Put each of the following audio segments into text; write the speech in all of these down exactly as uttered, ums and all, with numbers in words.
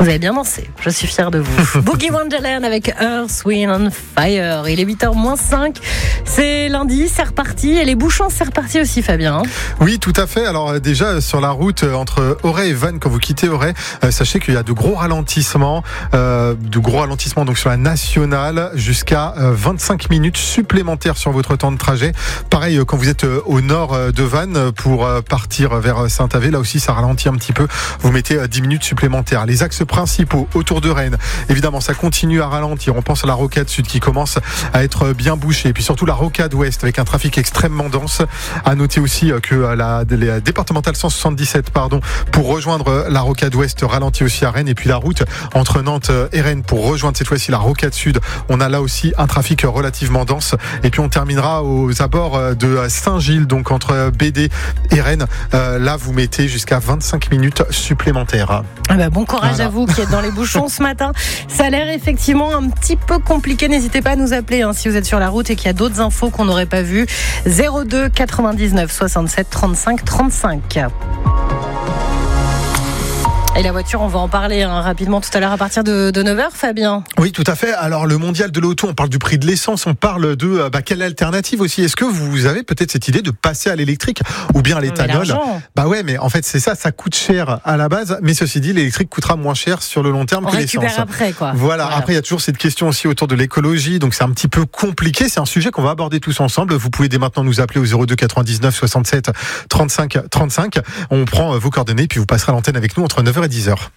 Vous avez bien dansé, je suis fière de vous. Boogie Wonderland avec Earth, Wind and Fire. Il est huit heures moins cinq, c'est lundi, c'est reparti. Et les bouchons, c'est reparti aussi, Fabien. Oui, tout à fait. Alors déjà, sur la route entre Auray et Vannes, quand vous quittez Auray, euh, sachez qu'il y a de gros ralentissements, euh, de gros ralentissements donc sur la nationale, jusqu'à euh, vingt-cinq minutes supplémentaires sur votre temps de trajet. Pareil, euh, quand vous êtes euh, au nord euh, de Vannes, pour euh, partir vers Saint-Avé, là aussi ça ralentit un petit peu. Vous mettez euh, dix minutes supplémentaires. Les axes principaux autour de Rennes, évidemment ça continue à ralentir. On pense à la rocade sud qui commence à être bien bouchée, et puis surtout la rocade ouest avec un trafic extrêmement dense. À noter aussi que la, la départementale cent soixante-dix-sept pardon, pour rejoindre la rocade ouest ralentit aussi à Rennes, et puis la route entre Nantes et Rennes pour rejoindre cette fois-ci la rocade sud, on a là aussi un trafic relativement dense. Et puis on terminera aux abords de Saint-Gilles, donc entre B D et Rennes. Euh, là vous mettez jusqu'à vingt-cinq minutes supplémentaires. Ah bah bon courage voilà. À vous qui êtes dans les bouchons ce matin. Ça a l'air effectivement un petit peu compliqué. N'hésitez pas à nous appeler hein, si vous êtes sur la route et qu'il y a d'autres infos qu'on n'aurait pas vues. zéro deux quatre-vingt-dix-neuf soixante-sept trente-cinq trente-cinq. Et la voiture, on va en parler hein, rapidement tout à l'heure à partir de, de neuf heures, Fabien. Oui, tout à fait. Alors, le mondial de l'auto, on parle du prix de l'essence, on parle de bah, quelle alternative aussi. Est-ce que vous avez peut-être cette idée de passer à l'électrique ou bien à l'éthanol ? Bah ouais, mais en fait, c'est ça, ça coûte cher à la base. Mais ceci dit, l'électrique coûtera moins cher sur le long terme on que l'essence. Après, quoi. Voilà. voilà. Après, il y a toujours cette question aussi autour de l'écologie. Donc, c'est un petit peu compliqué. C'est un sujet qu'on va aborder tous ensemble. Vous pouvez dès maintenant nous appeler au zéro deux quatre-vingt-dix-neuf soixante-sept trente-cinq trente-cinq. On prend vos coordonnées puis vous passerez à l'antenne avec nous entre neuf heures et dix heures.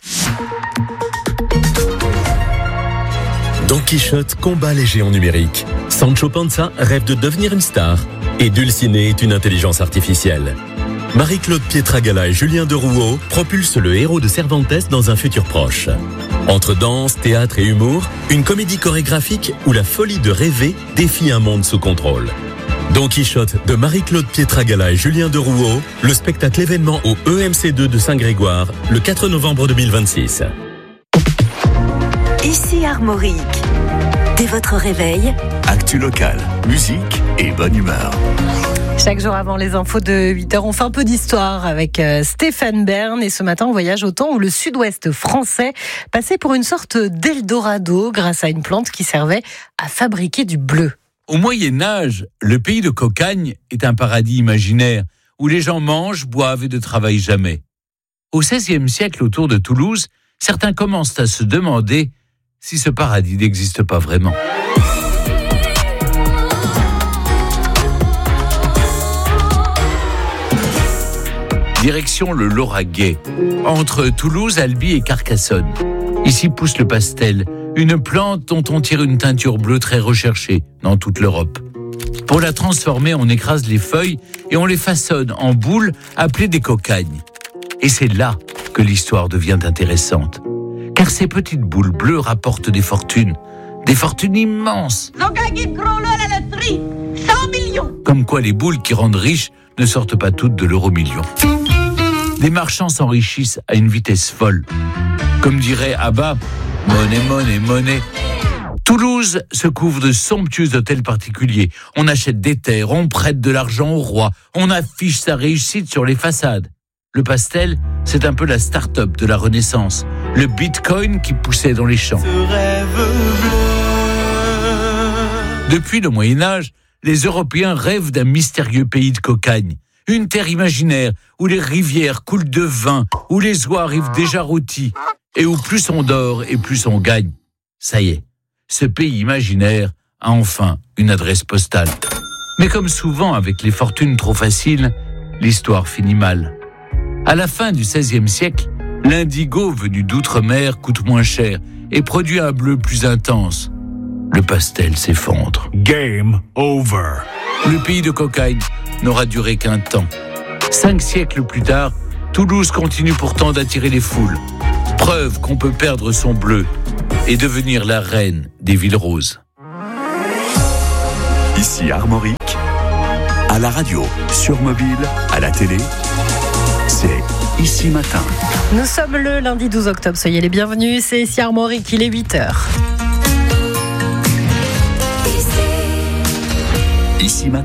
Don Quichotte combat les géants numériques. Sancho Panza rêve de devenir une star. Et Dulcinée est une intelligence artificielle. Marie-Claude Pietragala et Julien Derouault propulsent le héros de Cervantes dans un futur proche. Entre danse, théâtre et humour, une comédie chorégraphique où la folie de rêver défie un monde sous contrôle. Don Quichotte de Marie-Claude Pietragala et Julien Derouault, le spectacle événement au E M C deux de Saint-Grégoire, le quatre novembre deux mille vingt-six. Ici Armorique. Dès votre réveil, actu locale, musique et bonne humeur. Chaque jour avant les infos de huit heures, on fait un peu d'histoire avec Stéphane Bern. Et ce matin, on voyage au temps où le sud-ouest français passait pour une sorte d'Eldorado grâce à une plante qui servait à fabriquer du bleu. Au Moyen-Âge, le pays de Cocagne est un paradis imaginaire où les gens mangent, boivent et ne travaillent jamais. Au seizième siècle, autour de Toulouse, certains commencent à se demander si ce paradis n'existe pas vraiment. Direction le Lauragais, entre Toulouse, Albi et Carcassonne. Ici pousse le pastel, une plante dont on tire une teinture bleue très recherchée dans toute l'Europe. Pour la transformer, on écrase les feuilles et on les façonne en boules appelées des cocagnes. Et c'est là que l'histoire devient intéressante. Car ces petites boules bleues rapportent des fortunes, des fortunes immenses. cent millions. Comme quoi les boules qui rendent riches ne sortent pas toutes de l'euro-million. Les marchands s'enrichissent à une vitesse folle. Comme dirait Abba, monnaie, monnaie, monnaie. Toulouse se couvre de somptueux hôtels particuliers. On achète des terres, on prête de l'argent au roi, on affiche sa réussite sur les façades. Le pastel, c'est un peu la start-up de la Renaissance. Le bitcoin qui poussait dans les champs. Depuis le Moyen-Âge, les Européens rêvent d'un mystérieux pays de cocagne. Une terre imaginaire où les rivières coulent de vin, où les oies arrivent déjà rôties, et où plus on dort et plus on gagne. Ça y est, ce pays imaginaire a enfin une adresse postale. Mais comme souvent avec les fortunes trop faciles, l'histoire finit mal. À la fin du seizième siècle, l'indigo venu d'outre-mer coûte moins cher et produit un bleu plus intense. Le pastel s'effondre. Game over. Le pays de cocagne n'aura duré qu'un temps. Cinq siècles plus tard, Toulouse continue pourtant d'attirer les foules. Preuve qu'on peut perdre son bleu et devenir la reine des villes roses. Ici Armorique, à la radio, sur mobile, à la télé, c'est Ici Matin. Nous sommes le lundi douze octobre, soyez les bienvenus, c'est Ici Armorique, il est huit heures. Ici Matin,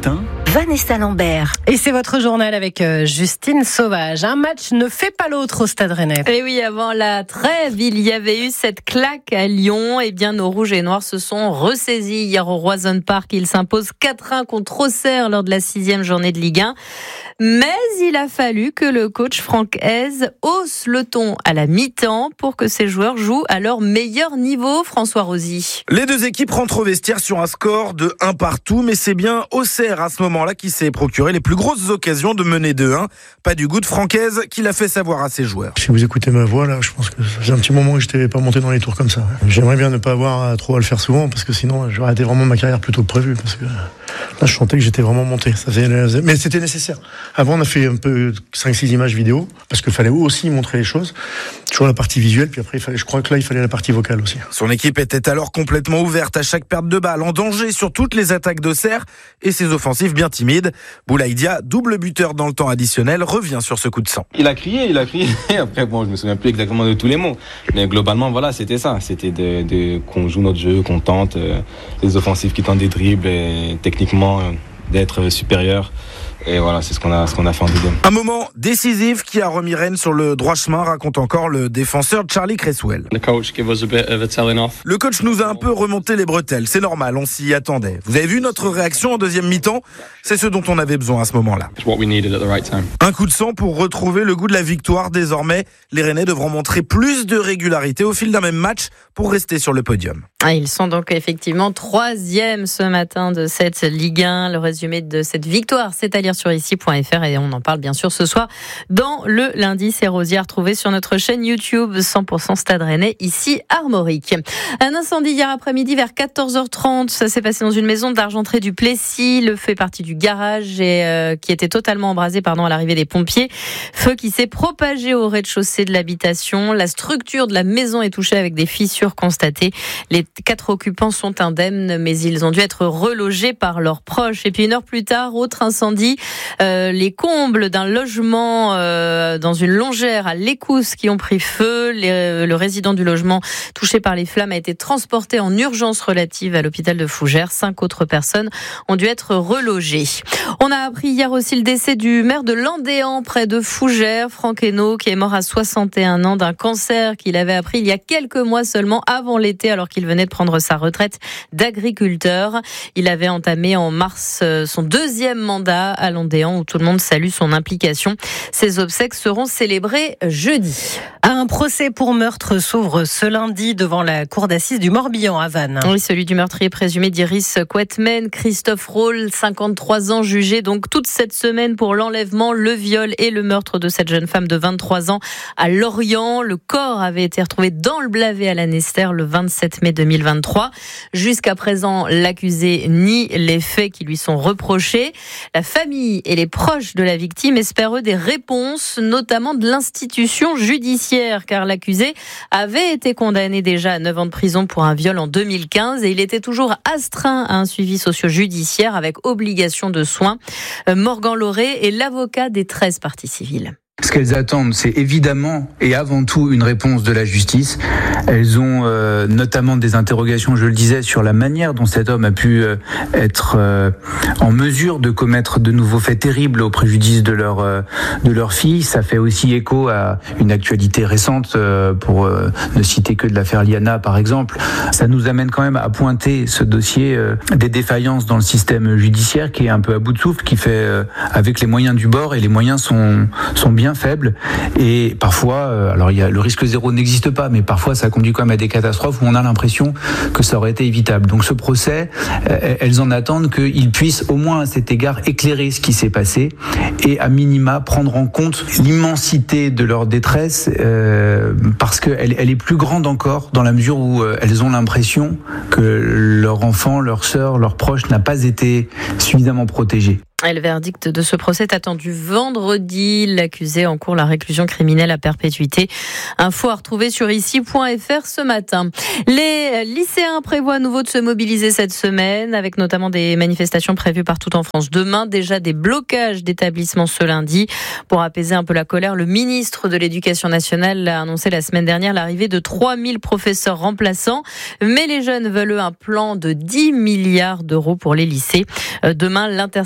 Vanessa Lambert. Et c'est votre journal avec Justine Sauvage. Un match ne fait pas l'autre au Stade Rennais. Et oui, avant la trêve, il y avait eu cette claque à Lyon. Eh bien, nos Rouges et Noirs se sont ressaisis hier au Roison Park. Ils s'imposent quatre un contre Auxerre lors de la sixième journée de Ligue un. Mais il a fallu que le coach Franck Hez hausse le ton à la mi-temps pour que ses joueurs jouent à leur meilleur niveau. François Rosy. Les deux équipes rentrent au vestiaire sur un score de un partout, mais c'est bien Auxerre à ce moment-là qui s'est procuré les plus grosses occasions de mener deux un. Pas du goût de Franck Hez qui l'a fait savoir à ses joueurs. Si vous écoutez ma voix là, je pense que ça faisait un petit moment que je n'étais pas monté dans les tours comme ça. J'aimerais bien ne pas avoir trop à le faire souvent parce que sinon j'aurais arrêté vraiment ma carrière plus tôt que prévu. Parce que là, je sentais que j'étais vraiment monté. Ça faisait... Mais c'était nécessaire. Avant, on a fait un peu cinq six images vidéo parce qu'il fallait aussi montrer les choses. Toujours la partie visuelle, puis après, il fallait, je crois que là, il fallait la partie vocale aussi. Son équipe était alors complètement ouverte à chaque perte de balle, en danger sur toutes les attaques d'Auxerre et ses offensives bien timides. Boulaïdia, double buteur dans le temps additionnel, revient sur ce coup de sang. Il a crié, il a crié. Après, bon, je me souviens plus exactement de tous les mots. Mais globalement, voilà, c'était ça. C'était de, de, qu'on joue notre jeu, qu'on tente, euh, les offensives qui tentent des dribbles et techniquement euh, d'être supérieur. Et voilà, c'est ce qu'on a, ce qu'on a fait en deuxième. Un moment décisif qui a remis Rennes sur le droit chemin, raconte encore le défenseur Charlie Cresswell. The coach gave us a bit of a telling off. Le coach nous a un peu remonté les bretelles, c'est normal, on s'y attendait. Vous avez vu notre réaction en deuxième mi-temps ? C'est ce dont on avait besoin à ce moment-là. It's what we needed at the right time. Un coup de sang pour retrouver le goût de la victoire. Désormais, les Rennais devront montrer plus de régularité au fil d'un même match pour rester sur le podium. Ah, ils sont donc effectivement troisième ce matin de cette Ligue un. Le résumé de cette victoire, c'est à lire sur ici point f r et on en parle bien sûr ce soir dans le lundi. C'est Rosier à retrouver sur notre chaîne YouTube cent pour cent Stade Rennais, ici Armorique. Un incendie hier après-midi vers quatorze heures trente. Ça s'est passé dans une maison d'Argentré du Plessis. Le feu est parti du garage et euh, qui était totalement embrasé pardon, à l'arrivée des pompiers. Feu qui s'est propagé au rez-de-chaussée de l'habitation. La structure de la maison est touchée avec des fissures constatées. Les quatre occupants sont indemnes, mais ils ont dû être relogés par leurs proches. Et puis une heure plus tard, autre incendie. Euh, les combles d'un logement euh, dans une longère à l'Écousse qui ont pris feu. Les, le résident du logement touché par les flammes a été transporté en urgence relative à l'hôpital de Fougères. Cinq autres personnes ont dû être relogées. On a appris hier aussi le décès du maire de Landéan près de Fougères, Franck Hainaut, qui est mort à soixante et un ans d'un cancer qu'il avait appris il y a quelques mois seulement avant l'été alors qu'il venait de prendre sa retraite d'agriculteur. Il avait entamé en mars son deuxième mandat à Landéan où tout le monde salue son implication. Ses obsèques seront célébrées jeudi. Un procès pour meurtre s'ouvre ce lundi devant la cour d'assises du Morbihan à Vannes. Oui, celui du meurtrier présumé d'Iris Quetmen, Christophe Roll, cinquante-trois ans, jugé donc toute cette semaine pour l'enlèvement, le viol et le meurtre de cette jeune femme de vingt-trois ans à Lorient. Le corps avait été retrouvé dans le Blavet à Lanester le vingt-sept mai deux mille vingt-trois. Jusqu'à présent, l'accusé nie les faits qui lui sont reprochés. La famille et les proches de la victime espèrent eux des réponses, notamment de l'institution judiciaire, car l'accusé avait été condamné déjà à neuf ans de prison pour un viol en deux mille quinze et il était toujours astreint à un suivi socio-judiciaire avec obligation de soins. Morgan Lauré est l'avocat des treize parties civiles. Ce qu'elles attendent, c'est évidemment et avant tout une réponse de la justice. Elles ont euh, notamment des interrogations, je le disais, sur la manière dont cet homme a pu euh, être euh, en mesure de commettre de nouveaux faits terribles au préjudice de leur euh, de leur fille. Ça fait aussi écho à une actualité récente, euh, pour euh, ne citer que de l'affaire Liana, par exemple. Ça nous amène quand même à pointer ce dossier euh, des défaillances dans le système judiciaire qui est un peu à bout de souffle, qui fait euh, avec les moyens du bord, et les moyens sont sont bien faible et parfois, euh, alors il y a le risque zéro n'existe pas, mais parfois ça conduit quand même à des catastrophes où on a l'impression que ça aurait été évitable. Donc ce procès, euh, elles en attendent qu'il puisse au moins à cet égard éclairer ce qui s'est passé et à minima prendre en compte l'immensité de leur détresse, euh, parce qu'elle elle est plus grande encore dans la mesure où euh, elles ont l'impression que leur enfant, leur sœur, leur proche n'a pas été suffisamment protégé. Et le verdict de ce procès est attendu vendredi. L'accusé encourt la réclusion criminelle à perpétuité. Info à retrouver sur ici point f r ce matin. Les lycéens prévoient à nouveau de se mobiliser cette semaine, avec notamment des manifestations prévues partout en France. Demain, déjà des blocages d'établissements ce lundi. Pour apaiser un peu la colère, le ministre de l'Éducation nationale a annoncé la semaine dernière l'arrivée de trois mille professeurs remplaçants. Mais les jeunes veulent un plan de dix milliards d'euros pour les lycées. Demain, l'intersyndicale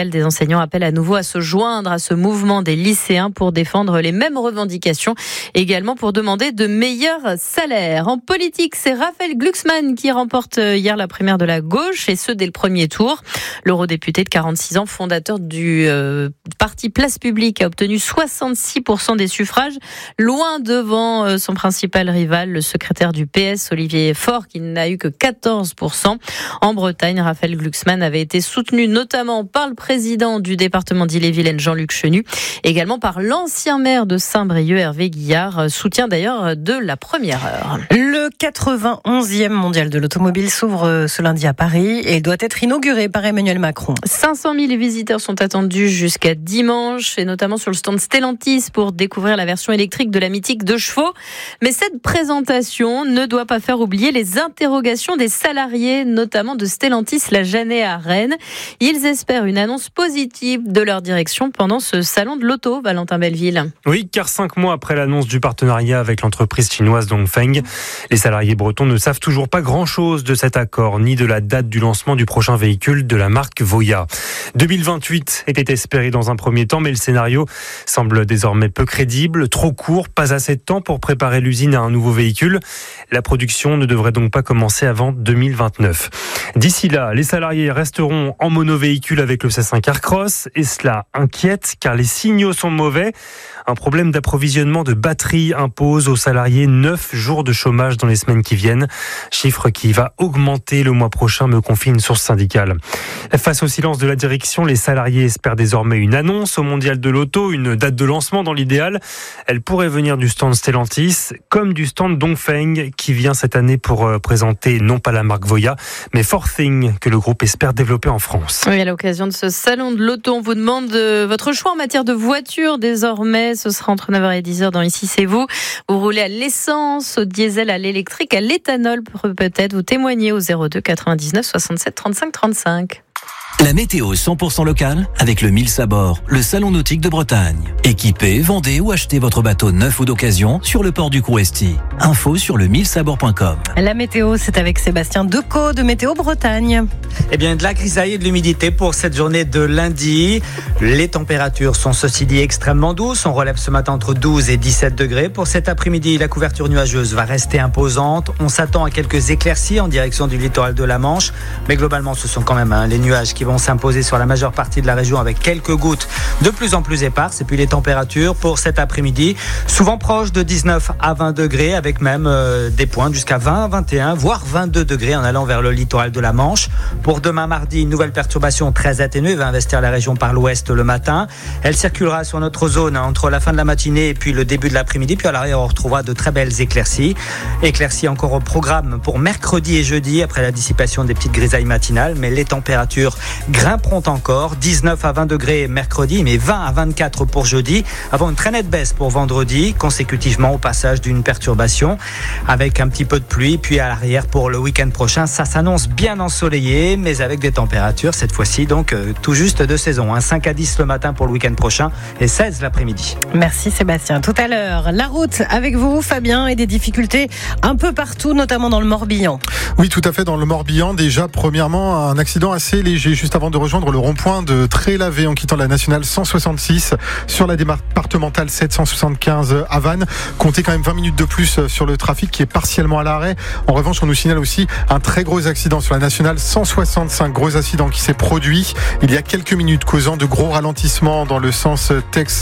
syndicale des enseignants appelle à nouveau à se joindre à ce mouvement des lycéens pour défendre les mêmes revendications, également pour demander de meilleurs salaires. En politique, c'est Raphaël Glucksmann qui remporte hier la primaire de la gauche, et ce dès le premier tour. L'eurodéputé de quarante-six ans, fondateur du euh, parti Place Publique, a obtenu soixante-six pour cent des suffrages, loin devant euh, son principal rival, le secrétaire du P S, Olivier Faure, qui n'a eu que quatorze pour cent. En Bretagne, Raphaël Glucksmann avait été soutenu notamment par le président du département d'Ille-et-Vilaine, Jean-Luc Chenu, également par l'ancien maire de Saint-Brieuc, Hervé Guillard, soutien d'ailleurs de la première heure. Le quatre-vingt-onzième mondial de l'automobile s'ouvre ce lundi à Paris et doit être inauguré par Emmanuel Macron. cinq cent mille visiteurs sont attendus jusqu'à dimanche, et notamment sur le stand Stellantis pour découvrir la version électrique de la mythique deux chevaux. Mais cette présentation ne doit pas faire oublier les interrogations des salariés, notamment de Stellantis la Jeannet à Rennes. Ils espèrent une annonce positive de leur direction pendant ce salon de l'auto, Valentin Belleville. Oui, car cinq mois après l'annonce du partenariat avec l'entreprise chinoise Dongfeng, les salariés bretons ne savent toujours pas grand-chose de cet accord, ni de la date du lancement du prochain véhicule de la marque Voya. deux mille vingt-huit était espéré dans un premier temps, mais le scénario semble désormais peu crédible, trop court, pas assez de temps pour préparer l'usine à un nouveau véhicule. La production ne devrait donc pas commencer avant deux mille vingt-neuf. D'ici là, les salariés resteront en monovéhicule avec le C cinq Aircross, et cela inquiète car les signaux sont mauvais. Un problème d'approvisionnement de batterie impose aux salariés neuf jours de chômage dans les semaines qui viennent. Chiffre qui va augmenter le mois prochain, me confie une source syndicale. Face au silence de la direction, les salariés espèrent désormais une annonce au mondial de l'auto, une date de lancement dans l'idéal. Elle pourrait venir du stand Stellantis, comme du stand Dongfeng, qui vient cette année pour présenter non pas la marque Voya, mais Forthing, que le groupe espère développer en France. Oui, à l'occasion de ce salon de l'auto, on vous demande votre choix en matière de voiture désormais. Ce sera entre neuf heures et dix heures dans Ici c'est vous. Vous roulez à l'essence, au diesel, à l'électrique, à l'éthanol peut-être. Vous témoignez au zéro deux quatre-vingt-dix-neuf soixante-sept trente-cinq trente-cinq. La météo cent pour cent locale avec le Mille Sabord, le salon nautique de Bretagne. Équipez, vendez ou achetez votre bateau neuf ou d'occasion sur le port du Couesti. Info sur le mille sabord point com. La météo, c'est avec Sébastien Decaux de Météo Bretagne. Eh bien, de la grisaille et de l'humidité pour cette journée de lundi. Les températures sont ceci dit extrêmement douces. On relève ce matin entre douze et dix-sept degrés. Pour cet après-midi, la couverture nuageuse va rester imposante. On s'attend à quelques éclaircies en direction du littoral de la Manche. Mais globalement, ce sont quand même hein, les nuages qui vont s'imposer sur la majeure partie de la région avec quelques gouttes de plus en plus éparses. Et puis les températures pour cet après-midi, souvent proches de dix-neuf à vingt degrés, avec même euh, des pointes jusqu'à vingt, vingt et un, voire vingt-deux degrés en allant vers le littoral de la Manche. Pour demain mardi, une nouvelle perturbation très atténuée va investir la région par l'ouest le matin. Elle circulera sur notre zone hein, entre la fin de la matinée et puis le début de l'après-midi. Puis à l'arrière, on retrouvera de très belles éclaircies. Éclaircies encore au programme pour mercredi et jeudi après la dissipation des petites grisailles matinales. Mais les températures grimperont encore, dix-neuf à vingt degrés mercredi, mais vingt à vingt-quatre pour jeudi, avant une très nette baisse pour vendredi, consécutivement au passage d'une perturbation, avec un petit peu de pluie. Puis à l'arrière pour le week-end prochain, ça s'annonce bien ensoleillé, mais avec des températures cette fois-ci donc euh, tout juste de saison, hein. cinq à dix le matin pour le week-end prochain et seize l'après-midi. Merci Sébastien. Tout à l'heure, la route avec vous Fabien, et des difficultés un peu partout, notamment dans le Morbihan. Oui, tout à fait, dans le Morbihan. Déjà, premièrement, un accident assez léger juste avant de rejoindre le rond-point de Trélavé en quittant la nationale cent soixante-six sur la départementale sept cent soixante-quinze à Vannes. Comptez quand même vingt minutes de plus sur le trafic qui est partiellement à l'arrêt. En revanche, on nous signale aussi un très gros accident sur la nationale cent soixante-cinq. Gros accident qui s'est produit il y a quelques minutes, causant de gros ralentissements dans le sens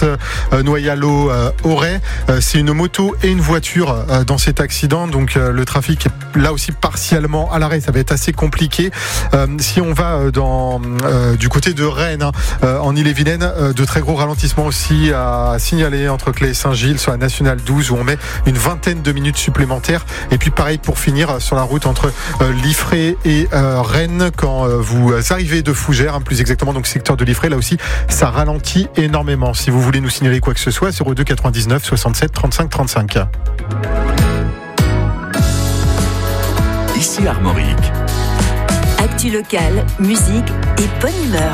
Tex-Noyalo-Auray. C'est une moto et une voiture dans cet accident. Donc le trafic est là aussi partiellement à l'arrêt. Ça va être assez compliqué. Si on va dans Euh, du côté de Rennes, hein, euh, en Ille-et-Vilaine, euh, de très gros ralentissements aussi à signaler entre Clé et Saint-Gilles sur la nationale douze, où on met une vingtaine de minutes supplémentaires. Et puis pareil pour finir sur la route entre euh, Liffré et euh, Rennes, quand euh, vous arrivez de Fougères, hein, plus exactement donc secteur de Liffré, là aussi ça ralentit énormément. Si vous voulez nous signaler quoi que ce soit, zéro deux quatre-vingt-dix-neuf soixante-sept trente-cinq trente-cinq. Ici Armorique. Actu locale, musique et bonne humeur.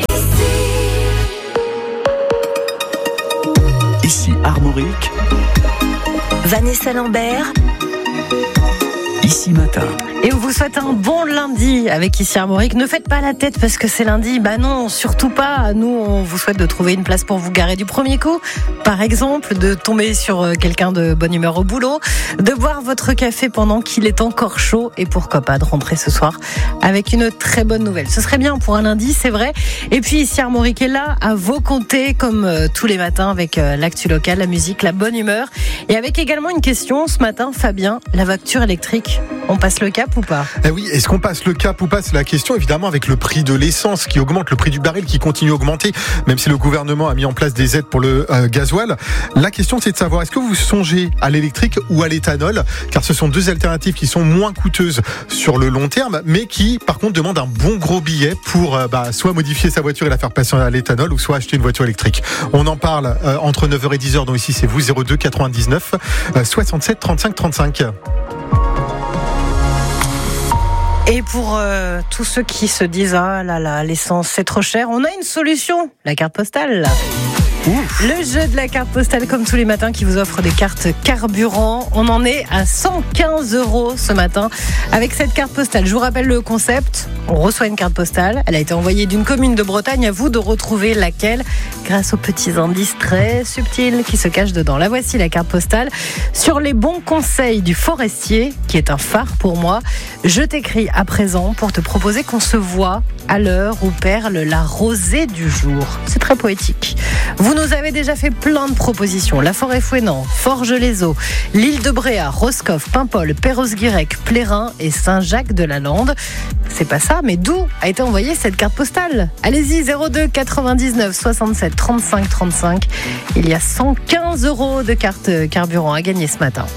Ici Armorique. Vanessa Lambert. Ici Matin. Et on vous souhaite un bon lundi avec ici Armorique. Ne faites pas la tête parce que c'est lundi. Bah non, surtout pas. Nous, on vous souhaite de trouver une place pour vous garer du premier coup. Par exemple, de tomber sur quelqu'un de bonne humeur au boulot, de boire votre café pendant qu'il est encore chaud et pourquoi pas de rentrer ce soir avec une très bonne nouvelle. Ce serait bien pour un lundi, c'est vrai. Et puis ici Armorique est là à vos côtés comme tous les matins avec l'actu locale, la musique, la bonne humeur. Et avec également une question ce matin, Fabien, la voiture électrique, on passe le cap ou pas ? Eh oui, est-ce qu'on passe le cap ou pas ? C'est la question, évidemment, avec le prix de l'essence qui augmente, le prix du baril qui continue à augmenter, même si le gouvernement a mis en place des aides pour le euh, gasoil. La question, c'est de savoir, est-ce que vous songez à l'électrique ou à l'éthanol ? Car ce sont deux alternatives qui sont moins coûteuses sur le long terme, mais qui, par contre, demandent un bon gros billet pour euh, bah, soit modifier sa voiture et la faire passer à l'éthanol, ou soit acheter une voiture électrique. On en parle euh, entre neuf heures et dix heures, donc ici, c'est vous, zéro deux quatre-vingt-dix-neuf soixante-sept trente-cinq trente-cinq. Et pour euh, tous ceux qui se disent « Ah là là, l'essence c'est trop cher », on a une solution, la carte postale. Ouf. Le jeu de la carte postale comme tous les matins qui vous offre des cartes carburant. On en est à cent quinze euros ce matin avec cette carte postale. Je vous rappelle le concept. On reçoit une carte postale. Elle a été envoyée d'une commune de Bretagne. À vous de retrouver laquelle grâce aux petits indices très subtils qui se cachent dedans. La voici la carte postale. Sur les bons conseils du forestier, qui est un phare pour moi, je t'écris à présent pour te proposer qu'on se voit à l'heure où perle la rosée du jour. C'est très poétique. Vous nous avez déjà fait plein de propositions. La Forêt-Fouesnant, Forges-les-Eaux, l'île de Bréa, Roscoff, Paimpol, Perros-Guirec, Plérin et Saint-Jacques-de-la-Lande. C'est pas ça, mais d'où a été envoyée cette carte postale ? Allez-y, zéro deux quatre-vingt-dix-neuf soixante-sept trente-cinq trente-cinq. Il y a cent quinze euros de carte carburant à gagner ce matin.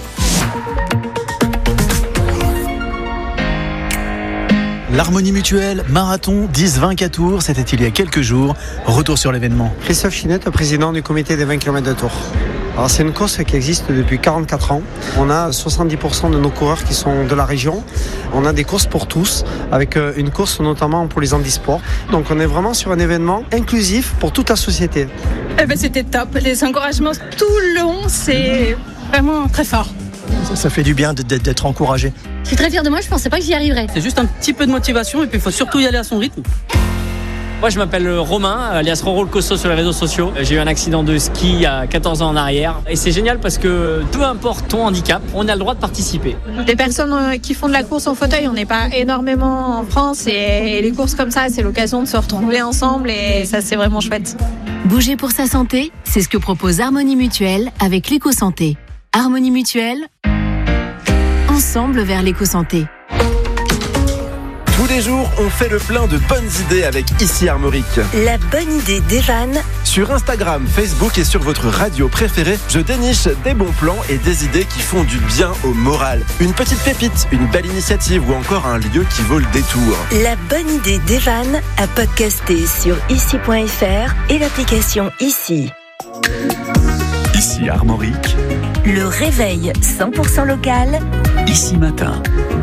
L'Harmonie Mutuelle, marathon, dix vingt Tours, c'était il y a quelques jours. Retour sur l'événement. Christophe Chinette, président du comité des vingt kilomètres de Tours. Alors c'est une course qui existe depuis quarante-quatre ans. On a soixante-dix pour cent de nos coureurs qui sont de la région. On a des courses pour tous, avec une course notamment pour les handisports. Donc on est vraiment sur un événement inclusif pour toute la société. Eh ben, c'était top. Les encouragements tout le long, c'est vraiment très fort. Ça, ça fait du bien d'être encouragé. Je suis très fière de moi, je pensais pas que j'y arriverais. C'est juste un petit peu de motivation et puis il faut surtout y aller à son rythme. Moi je m'appelle Romain, alias Roro le Costaud sur les réseaux sociaux. J'ai eu un accident de ski il y a quatorze ans en arrière. Et c'est génial parce que peu importe ton handicap, on a le droit de participer. Des personnes qui font de la course en fauteuil, on n'est pas énormément en France. Et les courses comme ça, c'est l'occasion de se retrouver ensemble et ça c'est vraiment chouette. Bouger pour sa santé, c'est ce que propose Harmonie Mutuelle avec l'éco-santé. Harmonie Mutuelle, ensemble vers l'éco-santé. Tous les jours, on fait le plein de bonnes idées avec Ici Armorique. La bonne idée d'Evan. Sur Instagram, Facebook et sur votre radio préférée, je déniche des bons plans et des idées qui font du bien au moral. Une petite pépite, une belle initiative ou encore un lieu qui vaut le détour. La bonne idée d'Evan à podcaster sur ici point f r et l'application Ici. Ici Armorique. Le réveil cent pour cent local. Ici matin.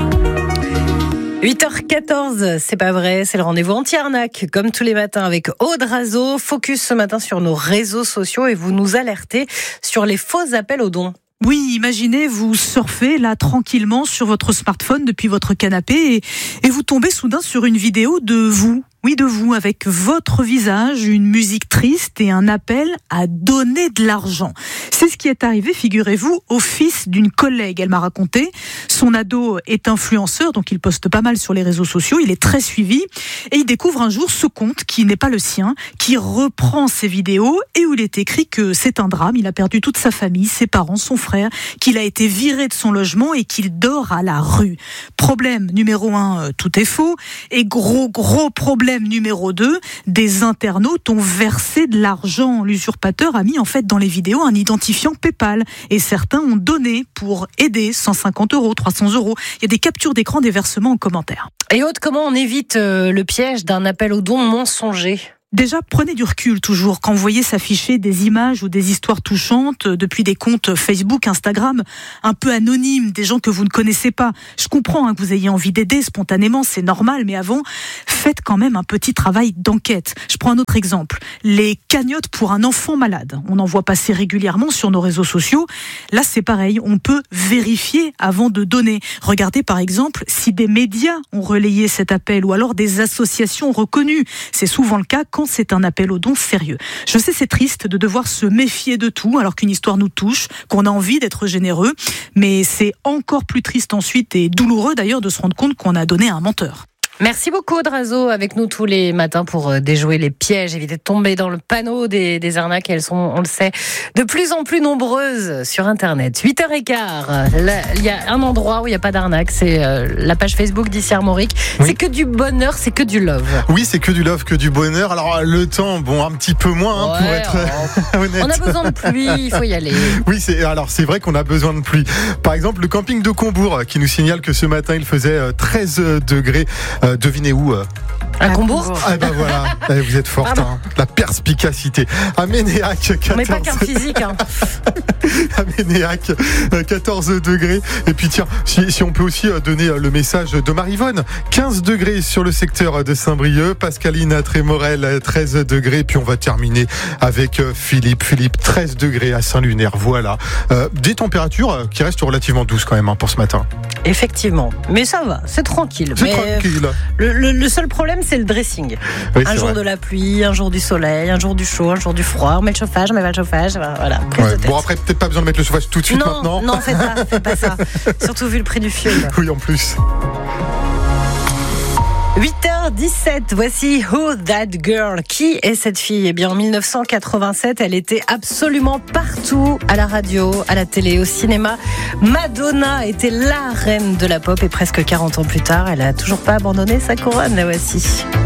huit heures quatorze, c'est pas vrai, c'est le rendez-vous anti-arnaque, comme tous les matins avec Aude Razo. Focus ce matin sur nos réseaux sociaux et vous nous alertez sur les faux appels aux dons. Oui, imaginez, vous surfez là tranquillement sur votre smartphone depuis votre canapé et, et vous tombez soudain sur une vidéo de vous. Oui, de vous, avec votre visage, une musique triste et un appel à donner de l'argent. C'est ce qui est arrivé, figurez-vous, au fils d'une collègue. Elle m'a raconté, son ado est influenceur, donc il poste pas mal sur les réseaux sociaux, il est très suivi, et il découvre un jour ce compte qui n'est pas le sien, qui reprend ses vidéos, et où il est écrit que c'est un drame, il a perdu toute sa famille, ses parents, son frère, qu'il a été viré de son logement et qu'il dort à la rue. Problème numéro un, tout est faux, et gros, gros problème numéro deux, des internautes ont versé de l'argent. L'usurpateur a mis en fait dans les vidéos un identifiant PayPal et certains ont donné pour aider cent cinquante euros, trois cents euros. Il y a des captures d'écran des versements en commentaire. Et Aude, comment on évite le piège d'un appel aux dons mensonger ? Déjà, prenez du recul toujours quand vous voyez s'afficher des images ou des histoires touchantes depuis des comptes Facebook, Instagram, un peu anonymes, des gens que vous ne connaissez pas. Je comprends hein, que vous ayez envie d'aider spontanément, c'est normal, mais avant, faites quand même un petit travail d'enquête. Je prends un autre exemple. Les cagnottes pour un enfant malade. On en voit passer régulièrement sur nos réseaux sociaux. Là, c'est pareil, on peut vérifier avant de donner. Regardez par exemple si des médias ont relayé cet appel ou alors des associations reconnues. C'est souvent le cas quand c'est un appel aux dons sérieux. Je sais, c'est triste de devoir se méfier de tout alors qu'une histoire nous touche, qu'on a envie d'être généreux, mais c'est encore plus triste ensuite et douloureux d'ailleurs de se rendre compte qu'on a donné à un menteur. Merci beaucoup Drazo, avec nous tous les matins pour déjouer les pièges, éviter de tomber dans le panneau des, des arnaques. Elles sont, on le sait, de plus en plus nombreuses sur Internet. huit heures quinze, il y a un endroit où il n'y a pas d'arnaque, c'est euh, la page Facebook d'Ici Armorique. Oui. C'est que du bonheur, c'est que du love. Oui, c'est que du love, que du bonheur. Alors le temps, bon, un petit peu moins, hein, ouais, pour être oh. honnête. On a besoin de pluie, il faut y aller. Oui, c'est, alors c'est vrai qu'on a besoin de pluie. Par exemple, le camping de Combourg qui nous signale que ce matin, il faisait treize degrés. Euh, devinez où euh À Combourg. Ah ben voilà, vous êtes forte, hein. La perspicacité. À Ménéac, quatorze. Mais pas qu'un physique. Hein. À Ménéac, quatorze degrés. Et puis tiens, si, si on peut aussi donner le message de Marivonne, quinze degrés sur le secteur de Saint-Brieuc. Pascaline à Trémorel, treize degrés. Puis on va terminer avec Philippe. Philippe, treize degrés à Saint-Lunaire. Voilà. Euh, des températures qui restent relativement douces quand même hein, pour ce matin. Effectivement. Mais ça va, c'est tranquille. C'est Mais tranquille. Le, le, le seul problème, c'est le dressing. Oui, un jour vrai. de la pluie, un jour du soleil, un jour du chaud, un jour du froid. On met le chauffage, on met pas le chauffage. Voilà. Ouais. Bon, après, peut-être pas besoin de mettre le chauffage tout de suite non, maintenant. Non, faites pas, faites pas ça. Surtout vu le prix du fioul. Oui, en plus. huit heures dix-sept, voici Who That Girl. Qui est cette fille ? Eh bien, en dix-neuf cent quatre-vingt-sept, elle était absolument partout, à la radio, à la télé, au cinéma. Madonna était la reine de la pop et presque quarante ans plus tard, elle a toujours pas abandonné sa couronne, la voici.